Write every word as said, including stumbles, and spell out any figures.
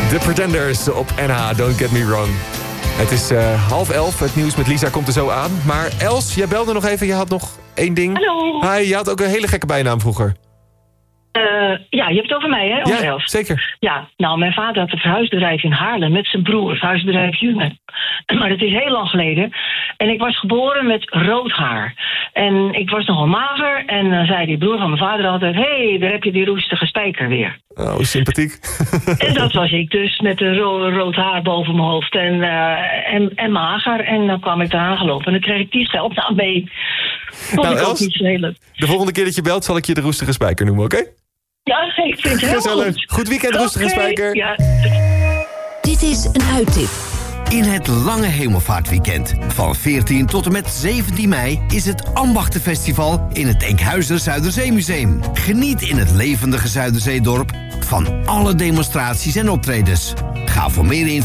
The Pretenders op N H, don't get me wrong. Het is uh, half elf, het nieuws met Lisa komt er zo aan. Maar Els, jij belde nog even, je had nog één ding. Hallo. Hi, je had ook een hele gekke bijnaam vroeger. Uh, ja, je hebt het over mij, hè? Over ja, Els. zeker. Ja, nou, mijn vader had een verhuisbedrijf in Haarlem met zijn broer. Het verhuisbedrijf Jume. Maar dat is heel lang geleden. En ik was geboren met rood haar. En ik was nogal mager. En dan zei die broer van mijn vader altijd... hé, hey, daar heb je die roestige spijker weer. Oh, sympathiek. En dat was ik dus, met een ro- rood haar boven mijn hoofd. En, uh, en, en mager. En dan kwam ik eraan gelopen. En dan kreeg ik die scheldnaam mee. Vond nou, ik ook Els, niet zo heel leuk. De volgende keer dat je belt, zal ik je de roestige spijker noemen, oké? Okay? Ja, ik vind het heel Gezellig. goed. Goed weekend, roestige okay. spijker. Ja. Dit is een uittip. In het lange hemelvaartweekend van veertien tot en met zeventien mei... is het Ambachtenfestival in het Enkhuizer Zuiderzeemuseum. Geniet in het levendige Zuiderzeedorp van alle demonstraties en optredens. Ga voor meer informatie